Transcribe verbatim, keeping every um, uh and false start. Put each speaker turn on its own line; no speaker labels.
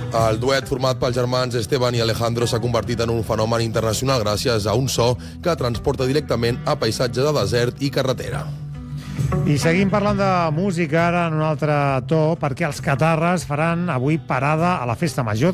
El duet format pels germans Esteban i Alejandro s'ha convertit en un fenomen internacional gràcies a un so que transporta directament a paisatge de desert i carretera.
I seguim parlant de música ara en un altre to, perquè els Catarres faran avui parada a la Festa Major